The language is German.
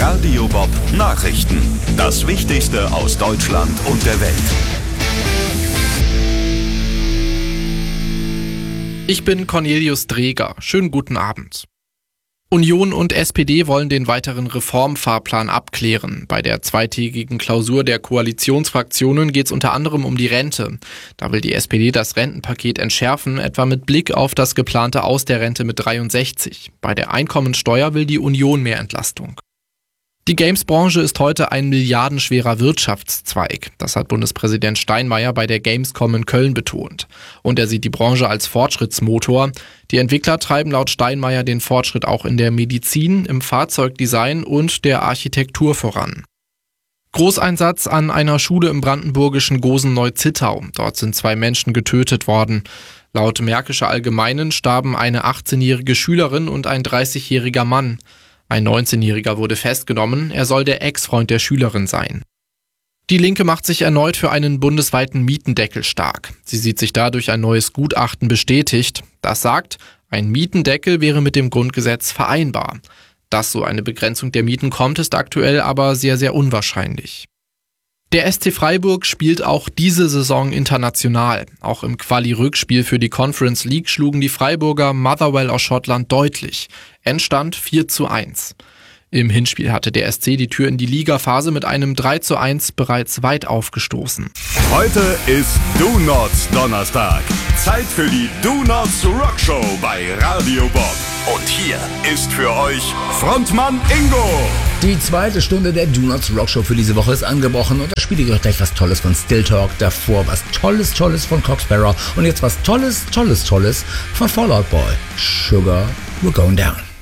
Radio Bob Nachrichten. Das Wichtigste aus Deutschland und der Welt. Ich bin Cornelius Dreger. Schönen guten Abend. Union und SPD wollen den weiteren Reformfahrplan abklären. Bei der zweitägigen Klausur der Koalitionsfraktionen geht es unter anderem um die Rente. Da will die SPD das Rentenpaket entschärfen, etwa mit Blick auf das geplante Aus der Rente mit 63. Bei der Einkommensteuer will die Union mehr Entlastung. Die Games-Branche ist heute ein milliardenschwerer Wirtschaftszweig. Das hat Bundespräsident Steinmeier bei der Gamescom in Köln betont. Und er sieht die Branche als Fortschrittsmotor. Die Entwickler treiben laut Steinmeier den Fortschritt auch in der Medizin, im Fahrzeugdesign und der Architektur voran. Großeinsatz an einer Schule im brandenburgischen Gosen-Neu-Zittau. Dort sind 2 Menschen getötet worden. Laut Märkischer Allgemeinen starben eine 18-jährige Schülerin und ein 30-jähriger Mann. Ein 19-Jähriger wurde festgenommen, er soll der Ex-Freund der Schülerin sein. Die Linke macht sich erneut für einen bundesweiten Mietendeckel stark. Sie sieht sich dadurch ein neues Gutachten bestätigt. Das sagt, ein Mietendeckel wäre mit dem Grundgesetz vereinbar. Dass so eine Begrenzung der Mieten kommt, ist aktuell aber sehr, sehr unwahrscheinlich. Der SC Freiburg spielt auch diese Saison international. Auch im Quali-Rückspiel für die Conference League schlugen die Freiburger Motherwell aus Schottland deutlich. Endstand 4:1. Im Hinspiel hatte der SC die Tür in die Ligaphase mit einem 3:1 bereits weit aufgestoßen. Heute ist Donuts Donnerstag. Zeit für die Donuts Rockshow bei Radio Bob. Und hier ist für euch Frontmann Ingo. Die zweite Stunde der Donuts Rockshow für diese Woche ist angebrochen und da spiele ich euch gleich was Tolles von Still Talk, davor was Tolles von Cock Sparrow und jetzt was Tolles von Fall Out Boy. Sugar, we're going down.